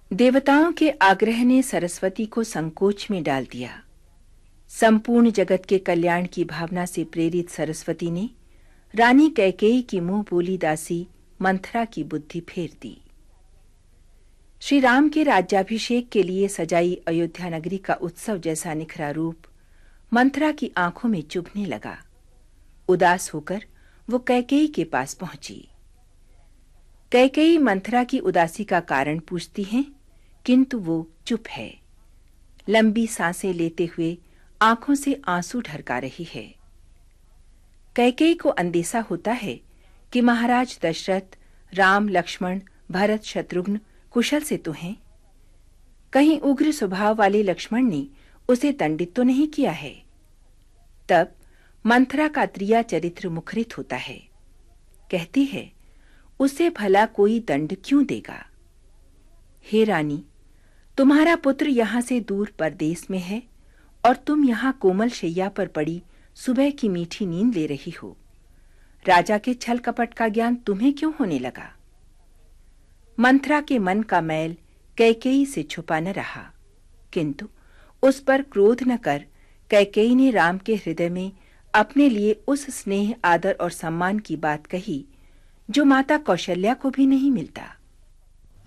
देवताओं के आग्रह ने सरस्वती को संकोच में डाल दिया। संपूर्ण जगत के कल्याण की भावना से प्रेरित सरस्वती ने रानी कैकेयी की मुंह बोली दासी मंथरा की बुद्धि फेर दी। श्री राम के राज्याभिषेक के लिए सजाई अयोध्या नगरी का उत्सव जैसा निखरा रूप मंथरा की आंखों में चुभने लगा। उदास होकर वो कैकेयी के पास पहुंची। कैकेयी मंथरा की उदासी का कारण पूछती है, किंतु वो चुप है। लंबी सांसें लेते हुए आंखों से आंसू ढरका रही है। कैकेयी को अंदेशा होता है कि महाराज दशरथ, राम, लक्ष्मण, भरत, शत्रुघ्न कुशल से तो हैं। कहीं उग्र स्वभाव वाले लक्ष्मण ने उसे दंडित तो नहीं किया है। तब मंथरा का त्रिया चरित्र मुखरित होता है। कहती है, उसे भला कोई दंड क्यों देगा? हे रानी, तुम्हारा पुत्र यहां से दूर परदेश में है और तुम यहां कोमल शैया पर पड़ी सुबह की मीठी नींद ले रही हो। राजा के छल कपट का ज्ञान तुम्हें क्यों होने लगा? मंथरा के मन का मैल कैकेयी से छुपा न रहा, किंतु उस पर क्रोध न कर कैकेयी ने राम के हृदय में अपने लिए उस स्नेह, आदर और सम्मान की बात कही जो माता कौशल्या को भी नहीं मिलता।